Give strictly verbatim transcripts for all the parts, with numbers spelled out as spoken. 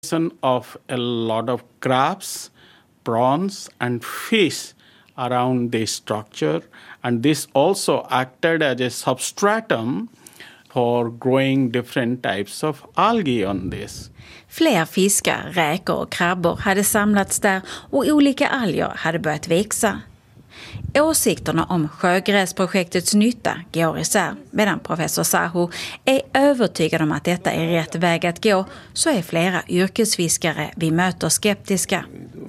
Of a lot of crabs, prawns and fish around the structure, and this also acted as a substratum for growing different types of algae on this. Fler fiskar, räkor och krabbor hade samlats där och olika alger hade börjat växa. Åsikterna om sjögräsprojektets nytta går isär, medan professor Sahu är övertygad om att detta är rätt väg att gå, så är flera yrkesfiskare vi möter skeptiska.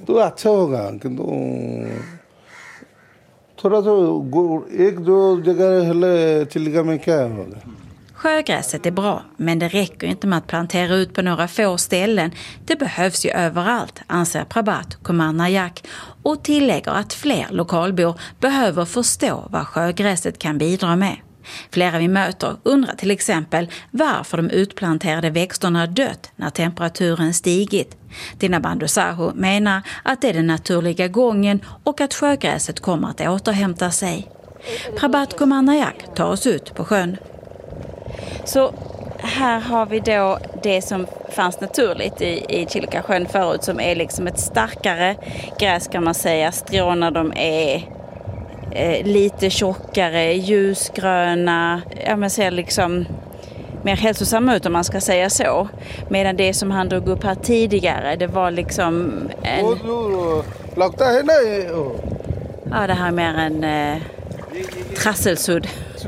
Sjögräset är bra, men det räcker inte med att plantera ut på några få ställen. Det behövs ju överallt, anser Prabhat Kumar Nayak, och tillägger att fler lokalbor behöver förstå vad sjögräset kan bidra med. Flera vi möter undrar till exempel varför de utplanterade växterna dött när temperaturen stigit. Dinabandhu Sahu menar att det är den naturliga gången och att sjögräset kommer att återhämta sig. Prabhat Kumar Nayak tar oss ut på sjön. Så här har vi då det som fanns naturligt i, i Chilka-sjön förut, som är liksom ett starkare gräs kan man säga. Stråna, de är eh, lite tjockare, ljusgröna, ja, man ser liksom mer hälsosamma ut om man ska säga så. Medan det som han drog upp här tidigare, det var liksom en... Ja, det här är mer en eh, trasselsudd.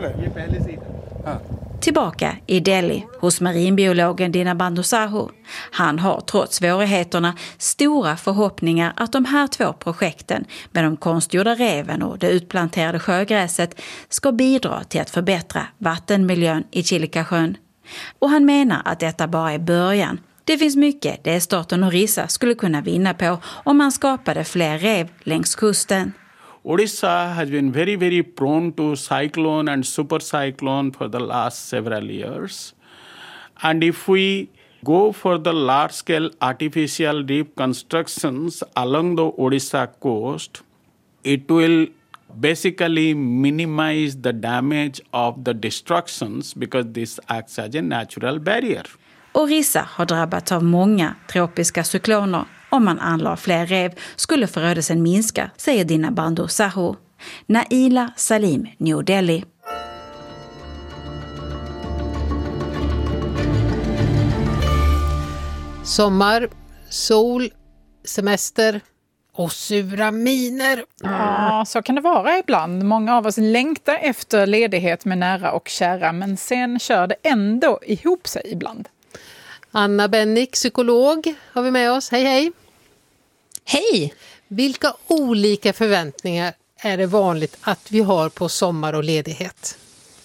Tillbaka i Delhi hos marinbiologen Dinabandhu Sahu. Han har trots svårigheterna stora förhoppningar att de här två projekten med de konstgjorda reven och det utplanterade sjögräset ska bidra till att förbättra vattenmiljön i Chilka-sjön. Och han menar att detta bara är början. Det finns mycket delstaten Orissa skulle kunna vinna på om man skapade fler rev längs kusten. Odisha has been very, very prone to cyclone and supercyclone for the last several years. And if we go for the large-scale artificial reef constructions along the Odisha coast, it will basically minimize the damage of the destructions because this acts as a natural barrier. Orissa har drabbats av många tropiska cykloner. Om man anlade fler rev skulle förödelsen minska, säger Dinabandhu Sahu. Naila Salim, New Delhi. Sommar, sol, semester och sura miner. Ja, så kan det vara ibland. Många av oss längtar efter ledighet med nära och kära, men sen kör det ändå ihop sig ibland. Anna Bennick, psykolog, har vi med oss. Hej, hej. Hej! Vilka olika förväntningar är det vanligt att vi har på sommar och ledighet?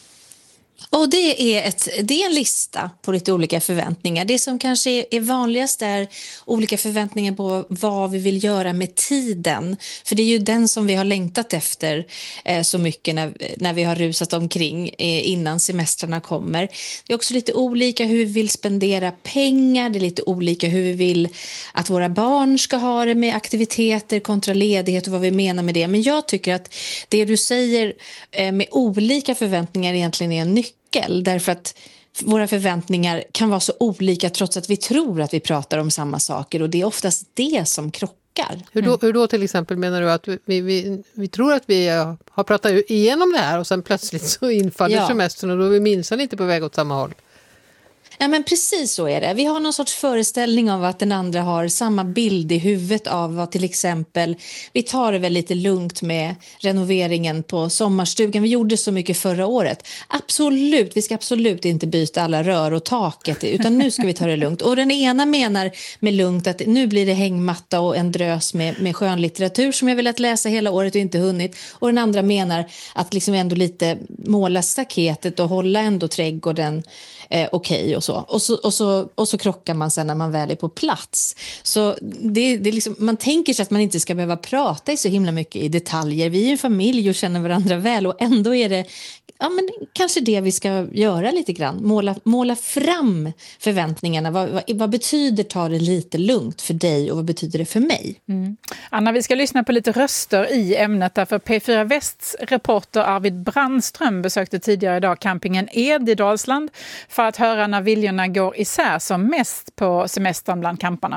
Och det är, ett, det är en lista på lite olika förväntningar. Det som kanske är, är vanligast är olika förväntningar på vad vi vill göra med tiden. För det är ju den som vi har längtat efter eh, så mycket när, när vi har rusat omkring eh, innan semestrarna kommer. Det är också lite olika hur vi vill spendera pengar. Det är lite olika hur vi vill att våra barn ska ha det med aktiviteter kontra ledighet och vad vi menar med det. Men jag tycker att det du säger eh, med olika förväntningar egentligen är en nyckel. Därför att våra förväntningar kan vara så olika trots att vi tror att vi pratar om samma saker, och det är oftast det som krockar. Hur då, hur då till exempel menar du att vi, vi, vi tror att vi har pratat igenom det här och sen plötsligt så infaller ja. semestern och då är vi minsann inte på väg åt samma håll? Ja, men precis så är det. Vi har någon sorts föreställning av att den andra har samma bild i huvudet av vad till exempel, vi tar det väl lite lugnt med renoveringen på sommarstugan. Vi gjorde så mycket förra året. Absolut, vi ska absolut inte byta alla rör och taket, utan nu ska vi ta det lugnt. Och den ena menar med lugnt att nu blir det hängmatta och en drös med, med skönlitteratur som jag velat läsa hela året och inte hunnit. Och den andra menar att liksom ändå lite måla staketet och hålla ändå trädgården eh, okej okay och så. Och så, och, så, och så krockar man sen när man väl är på plats. Så det, det är liksom, man tänker sig att man inte ska behöva prata i så himla mycket i detaljer. Vi är en familj och känner varandra väl, och ändå är det ja, men kanske det vi ska göra lite grann. Måla, måla fram förväntningarna. Vad, vad, vad betyder ta det lite lugnt för dig och vad betyder det för mig? Mm. Anna, vi ska lyssna på lite röster i ämnet. Därför P fyra Västs reporter Arvid Brandström besökte tidigare idag campingen Ed i Dalsland för att höra när viljorna går isär som mest på semestern bland camparna.